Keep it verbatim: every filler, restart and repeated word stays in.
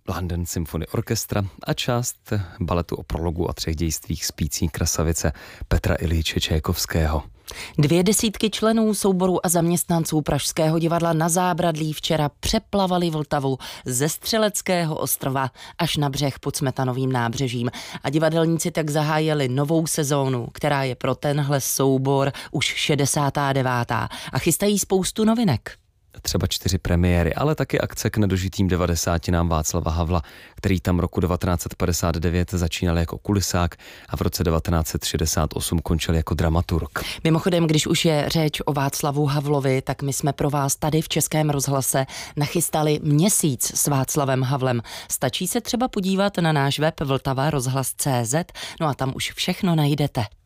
London Symphony Orchestra a část baletu o prologu a třech dějstvích Spící krasavice Petra Iljiče Čajkovského. Dvě desítky členů souboru a zaměstnanců Pražského divadla Na Zábradlí včera přeplavali Vltavu ze Střeleckého ostrova až na břeh pod Smetanovým nábřežím a divadelníci tak zahájili novou sezónu, která je pro tenhle soubor už šedesátá devátá a chystají spoustu novinek. Třeba čtyři premiéry, ale taky akce k nedožitým devadesátinám Václava Havla, který tam roku devatenáct set padesát devět začínal jako kulisák a v roce devatenáct set šedesát osm končil jako dramaturg. Mimochodem, když už je řeč o Václavu Havlovi, tak my jsme pro vás tady v Českém rozhlase nachystali měsíc s Václavem Havlem. Stačí se třeba podívat na náš web vltava rozhlas tečka cé zet, no a tam už všechno najdete.